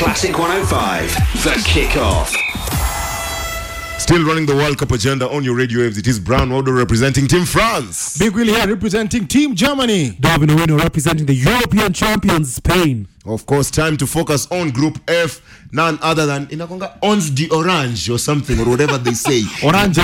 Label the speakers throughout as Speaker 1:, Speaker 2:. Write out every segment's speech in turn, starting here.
Speaker 1: Classic 105, The Kickoff.
Speaker 2: Still running the World Cup agenda on your radio waves. It is Brown Waldo representing Team France.
Speaker 3: Big Willie here representing Team Germany.
Speaker 4: Darwin Owino representing the European champions Spain.
Speaker 2: Of course, time to focus on Group F. None other than Inakonga Ons de Orange or something or whatever they say.
Speaker 3: Orange.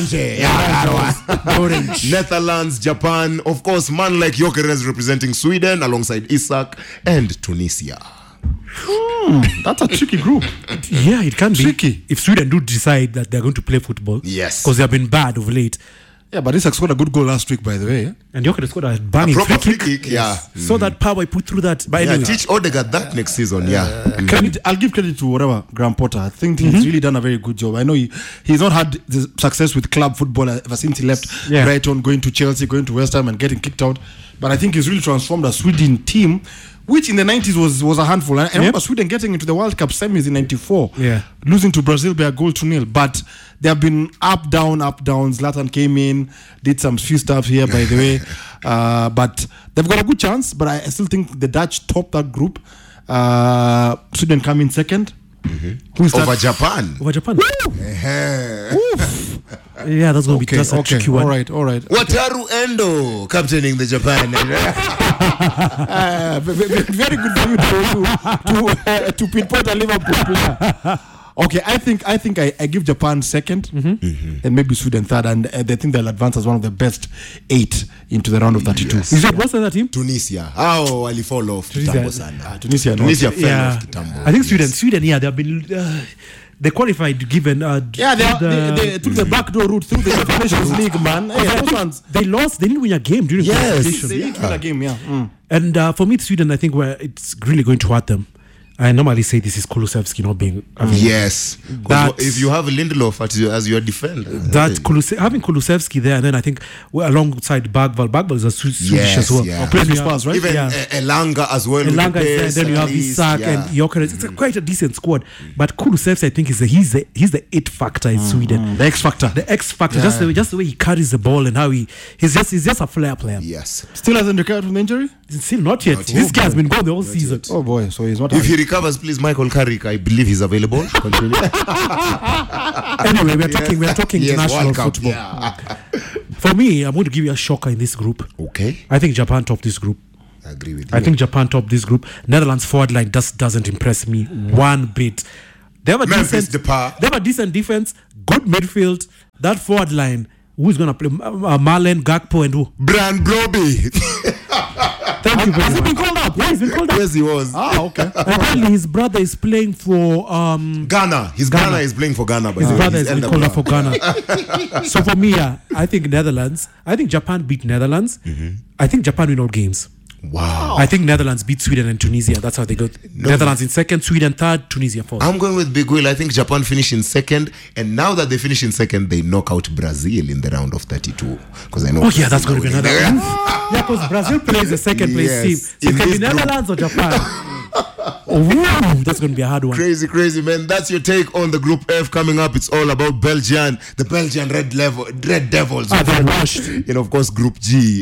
Speaker 2: Orange. Netherlands, Japan. Of course, man like Gyökeres representing Sweden alongside Isak and Tunisia.
Speaker 3: That's a tricky group.
Speaker 4: Yeah, it can be.
Speaker 3: Tricky.
Speaker 4: If Sweden do decide that they're going to play football.
Speaker 2: Yes.
Speaker 4: Because they have been bad of late.
Speaker 3: Yeah, but Isak scored a good goal last week, by the way.
Speaker 4: And Gyökeres scored a banging
Speaker 2: proper free kick. Yeah.
Speaker 4: So that power put through that. But anyway.
Speaker 2: Teach Odegaard that next season.
Speaker 3: I'll give credit to whatever Graham Potter. I think he's really done a very good job. I know he's not had the success with club football ever since he left Brighton, going to Chelsea, going to West Ham and getting kicked out. But I think he's really transformed a Sweden team, which in the 90s was a handful. I remember Sweden getting into the World Cup semis in 94, losing to Brazil by a goal to nil. But there have been up, down, up, down. Zlatan came in, did some few stuff here, by the way. But they've got a good chance. But I still think the Dutch top that group. Sweden come in second.
Speaker 2: Over Japan.
Speaker 4: Yeah, that's going to be a tricky one.
Speaker 3: All right.
Speaker 2: Wataru Endo captaining the Japan.
Speaker 3: Very good for you to pinpoint a Liverpool player. Okay, I think I give Japan second, and maybe Sweden third, and they think they'll advance as one of the best 8 into the round of 32.
Speaker 4: Is that what's that team?
Speaker 2: Tunisia. Ali fall off.
Speaker 3: Tunisia
Speaker 2: fell off. Kitambo.
Speaker 4: I think Sweden. Yeah, they have been. They qualified given.
Speaker 3: They took the back door route through the Nations League, man.
Speaker 4: They lost. They didn't win a game during qualification.
Speaker 3: They didn't win a game.
Speaker 4: And for me, Sweden, I think it's really going to hurt them. I normally say this is Kulusevski not being.
Speaker 2: Yes. If you have Lindelof as your defender.
Speaker 4: Having Kulusevski there, and then I think alongside Bagbal is a Swedish as well.
Speaker 3: Plays with Spurs, right?
Speaker 2: Even Elanga as well.
Speaker 4: Elanga is there, then you have Isak and Gyökeres. It's quite a decent squad. But Kulusevski, I think, he's the it factor in Sweden.
Speaker 3: The X factor.
Speaker 4: The X factor. Yeah. Just the way he carries the ball and how he's just a flair player.
Speaker 2: Yes.
Speaker 3: Still hasn't recovered from the injury?
Speaker 4: Still not yet. This guy has been gone the whole season.
Speaker 3: Oh boy, so he's not.
Speaker 2: If he recovers, please, Michael Carrick, I believe he's available.
Speaker 4: Anyway, we're talking international football.
Speaker 2: Yeah.
Speaker 4: For me, I'm going to give you a shocker in this group.
Speaker 2: Okay.
Speaker 4: I think Japan top this group.
Speaker 2: I agree with you.
Speaker 4: I think Japan top this group. Netherlands forward line just doesn't impress me one bit. They have a decent defense, good midfield. That forward line, who's going to play? Marlen, Gakpo, and who?
Speaker 2: Brian Broby.
Speaker 4: Thank you very much. Has he been called up? Yeah, he's been called up.
Speaker 2: Yes, he was.
Speaker 3: Okay.
Speaker 4: Apparently, his brother is playing for
Speaker 2: Ghana. His brother is playing for Ghana.
Speaker 4: His brother is called up for Ghana. So for me, I think Netherlands. I think Japan beat Netherlands. I think Japan win all games.
Speaker 2: Wow.
Speaker 4: I think Netherlands beat Sweden and Tunisia. That's how they go. Netherlands in second, Sweden third, Tunisia fourth.
Speaker 2: I'm going with Big Will. I think Japan finish in second, and now that they finish in second, they knock out Brazil in the round of 32. Because I know.
Speaker 4: Oh yeah, that's going to be another one. Yeah, because Brazil plays the second place team. So it can be Netherlands or Japan. That's going to be a hard one.
Speaker 2: Crazy, man. That's your take on the Group F. Coming up, it's all about Belgium, the Belgian Red Devils.
Speaker 4: They're rushed.
Speaker 2: And of course, Group G.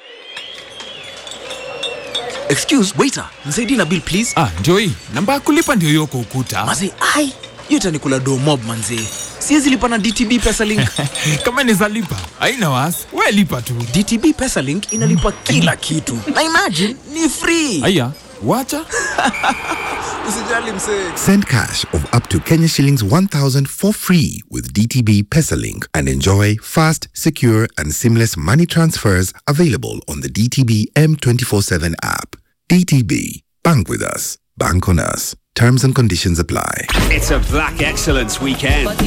Speaker 5: Excuse, waiter. Nisaidie na bill please.
Speaker 6: Joey, namba ya kulipa ndio hiyo kwa ukuta.
Speaker 5: Manze, hiyo tanikula do mob manze. Siwezi lipa na DTB Pesalink.
Speaker 6: Kama nizalipa, haina wasi. Wewe lipa tu.
Speaker 5: DTB Pesalink inalipa kila kitu. Na imagine ni free.
Speaker 6: Aya, wacha.
Speaker 5: Usijali mse.
Speaker 7: Send cash of up to Kenya shillings 1,000 for free with DTB Pesalink and enjoy fast, secure and seamless money transfers available on the DTB M24/7 app. DTB, bank with us, bank on us. Terms and conditions apply.
Speaker 1: It's a Black Excellence weekend.